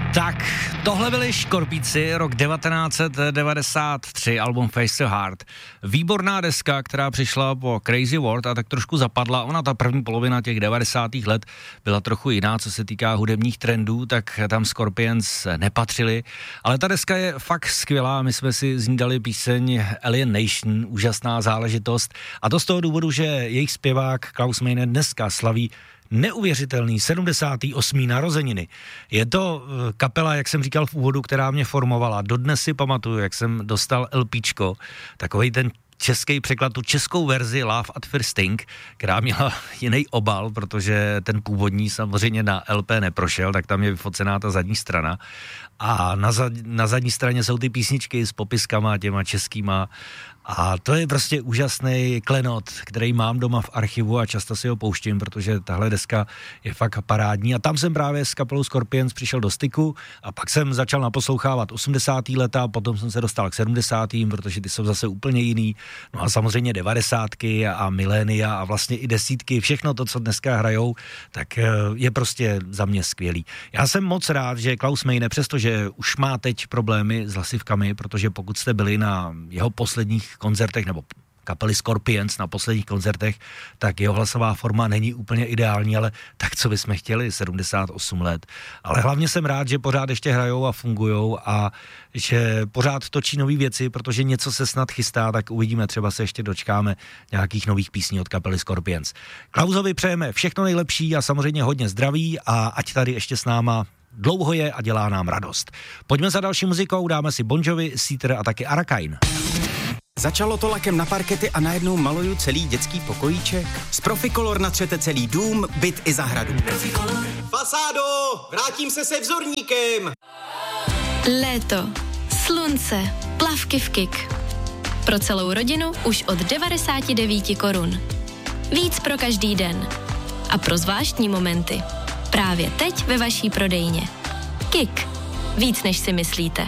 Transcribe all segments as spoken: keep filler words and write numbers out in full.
Tak, tohle byli Škorpíci, rok devatenáct set devadesát tři, album Face the Heart. Výborná deska, která přišla po Crazy World a tak trošku zapadla. Ona, ta první polovina těch devadesátých let byla trochu jiná, co se týká hudebních trendů, tak tam Scorpions nepatřili. Ale ta deska je fakt skvělá, my jsme si z ní dali píseň Alien Nation, úžasná záležitost. A to z toho důvodu, že jejich zpěvák Klaus Meine dneska slaví neuvěřitelný sedmdesátý osmý narozeniny. Je to kapela, jak jsem říkal v úvodu, která mě formovala. Dodnes si pamatuju, jak jsem dostal LPčko, takovej ten český překlad, tu českou verzi Love at First Sting, která měla jiný obal, protože ten původní samozřejmě na L P neprošel, tak tam je vyfocená ta zadní strana. A na, zad, na zadní straně jsou ty písničky s popiskama těma českýma. A to je prostě úžasný klenot, který mám doma v archivu a často si ho pouštím, protože tahle deska je fakt parádní. A tam jsem právě s kapelou Scorpions přišel do styku a pak jsem začal naposlouchávat osmdesátá leta, potom jsem se dostal k sedmdesátým, protože ty jsou zase úplně jiný. No a samozřejmě devadesátky a milénia a vlastně i desítky, všechno to, co dneska hrajou, tak je prostě za mě skvělý. Já jsem moc rád, že Klaus Meine, přestože už má teď problémy s hlasivkami, protože pokud jste byli na jeho posledních koncertech nebo kapely Scorpions na posledních koncertech, tak jeho hlasová forma není úplně ideální, ale tak, co bychom chtěli, sedmdesát osm let. Ale hlavně jsem rád, že pořád ještě hrajou a fungujou a že pořád točí nový věci, protože něco se snad chystá, tak uvidíme, třeba se ještě dočkáme nějakých nových písní od kapely Scorpions. Klausovi přejeme všechno nejlepší a samozřejmě hodně zdraví a ať tady ještě s náma dlouho je a dělá nám radost. Pojďme za další muzikou, dáme si Bon Jovi, Seether a taky Arakain. Začalo to lakem na parkety a najednou maluju celý dětský pokojíček. Z Proficolor natřete celý dům, byt i zahradu. Proficolor. Fasádo, vrátím se se vzorníkem. Léto, slunce, plavky v Kik. Pro celou rodinu už od devadesát devět korun. Víc pro každý den. A pro zvláštní momenty. Právě teď ve vaší prodejně. Kik. Víc než si myslíte.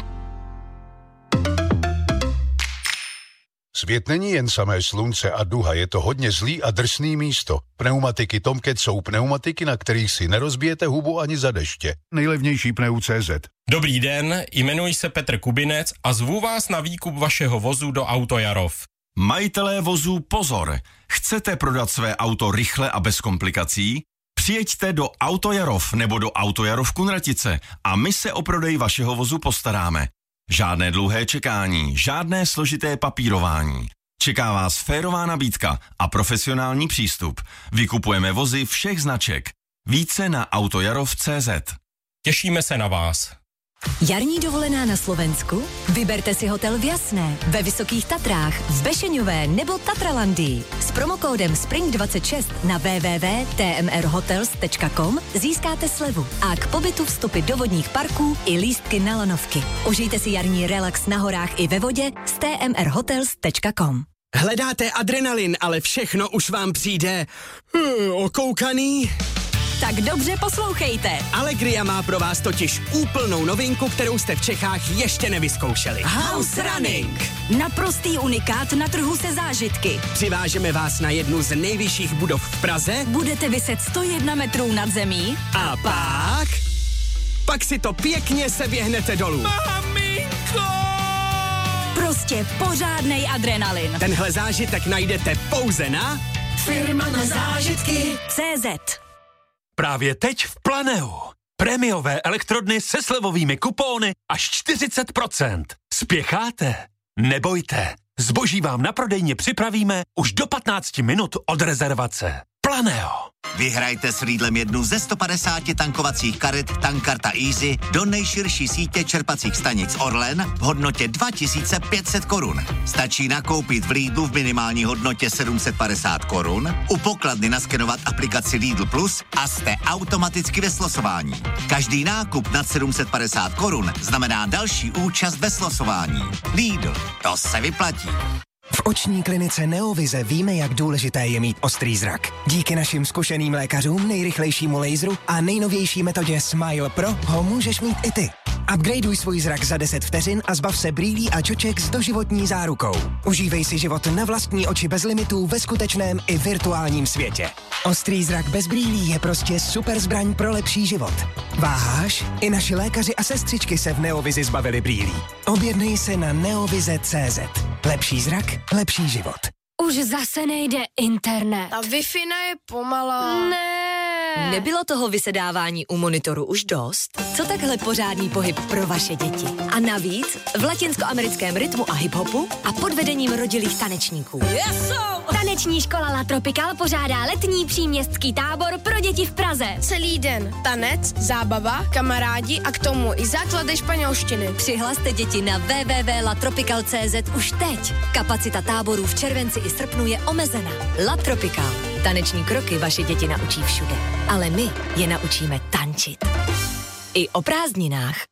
Svět není jen samé slunce a duha, je to hodně zlý a drsný místo. Pneumatiky Tomcat jsou pneumatiky, na kterých si nerozbijete hubu ani za deště. Nejlevnější pneu tečka cé zet. Dobrý den, jmenuji se Petr Kubinec a zvu vás na výkup vašeho vozu do Auto Jarov. Majitelé vozů, pozor! Chcete prodat své auto rychle a bez komplikací? Přijeďte do Auto Jarov nebo do Auto Jarov Kunratice a my se o prodej vašeho vozu postaráme. Žádné dlouhé čekání, žádné složité papírování. Čeká vás férová nabídka a profesionální přístup. Vykupujeme vozy všech značek. Více na autojarov tečka cé zet. Těšíme se na vás. Jarní dovolená na Slovensku? Vyberte si hotel v Jasné, ve Vysokých Tatrách, v Bešeňové nebo Tatralandii. S promokódem Spring dvacet šest na w w w tečka t m r hotels tečka com získáte slevu a k pobytu vstupy do vodních parků i lístky na lanovky. Užijte si jarní relax na horách i ve vodě s t m r hotels tečka com. Hledáte adrenalin, ale všechno už vám přijde hmm, okoukaný? Tak dobře poslouchejte. Allegria má pro vás totiž úplnou novinku, kterou jste v Čechách ještě nevyzkoušeli. House Running. Naprostý unikát na trhu se zážitky. Přivážeme vás na jednu z nejvyšších budov v Praze. Budete viset sto jedna metrů nad zemí. A pak... Pak si to pěkně seběhnete dolů. Maminko! Prostě pořádnej adrenalin. Tenhle zážitek najdete pouze na... Firma na zážitky tečka cé zet. Právě teď v Planeu. Prémiové elektrodny se slevovými kupóny až čtyřicet procent. Spěcháte? Nebojte. Zboží vám na prodejně připravíme už do patnáct minut od rezervace. Planeo. Vyhrajte s Lidlem jednu ze sto padesáti tankovacích karet Tankkarta Easy do nejširší sítě čerpacích stanic Orlen v hodnotě dva tisíce pět set korun. Stačí nakoupit v Lidlu v minimální hodnotě sedm set padesát korun, u pokladny naskenovat aplikaci Lidl Plus a jste automaticky ve slosování. Každý nákup nad sedm set padesát korun znamená další účast ve slosování. Lidl, to se vyplatí. V oční klinice Neovize víme, jak důležité je mít ostrý zrak. Díky našim zkušeným lékařům, nejrychlejšímu laseru a nejnovější metodě Smile Pro ho můžeš mít i ty. Upgradeuj svůj zrak za deset vteřin a zbav se brýlí a čoček s doživotní zárukou. Užívej si život na vlastní oči bez limitů ve skutečném i virtuálním světě. Ostrý zrak bez brýlí je prostě super zbraň pro lepší život. Váháš? I naši lékaři a sestřičky se v Neovizi zbavili brýlí. Objednej se na neovize tečka cé zet. Lepší zrak, lepší život. Už zase nejde internet. A Wi-Fi je pomalá. Ne. Nebylo toho vysedávání u monitoru už dost? Co takhle pořádný pohyb pro vaše děti? A navíc v latinskoamerickém rytmu a hiphopu a pod vedením rodilých tanečníků. Yeso! Taneční škola La Tropical pořádá letní příměstský tábor pro děti v Praze. Celý den tanec, zábava, kamarádi a k tomu i základy španělštiny. Přihlaste děti na w w w tečka la tropical tečka cé zet už teď. Kapacita táborů v červenci i srpnu je omezena. La Tropical. Taneční kroky vaše děti naučí všude. Ale my je naučíme tančit. I o prázdninách.